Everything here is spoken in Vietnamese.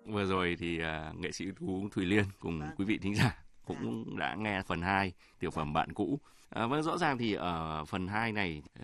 Vừa rồi thì nghệ sĩ ưu tú Thùy Liên cùng quý vị thính giả cũng đã nghe phần 2 tiểu phẩm Bạn cũ. Vâng, rõ ràng thì ở phần 2 này